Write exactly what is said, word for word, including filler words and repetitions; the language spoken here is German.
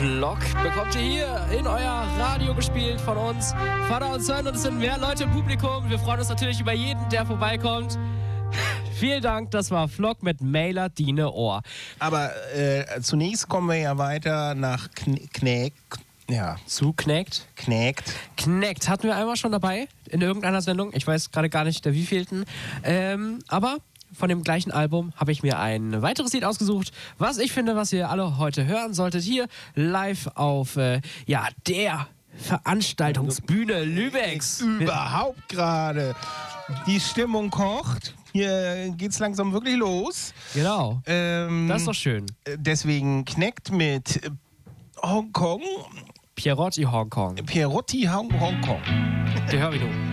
Flock bekommt ihr hier in euer Radio gespielt von uns. Vater und Sohn, und es sind mehr Leute im Publikum. Wir freuen uns natürlich über jeden, der vorbeikommt. Vielen Dank, das war Flock mit Mailer Dine Ohr. Aber äh, zunächst kommen wir ja weiter nach Kn- Knäck. Ja. Zu Knäckt. Knäckt. Knäckt hatten wir einmal schon dabei in irgendeiner Sendung. Ich weiß gerade gar nicht, der wievielten. Ähm, aber von dem gleichen Album habe ich mir ein weiteres Lied ausgesucht, was ich finde, was ihr alle heute hören solltet. Hier live auf äh, ja, der Veranstaltungsbühne Lübecks. Überhaupt gerade. Die Stimmung kocht. Hier geht's langsam wirklich los. Genau. Ähm, Das ist doch schön. Deswegen Knäckt mit Hongkong. Pierotti Hongkong. Pierotti Hongkong. Der hör ich nur.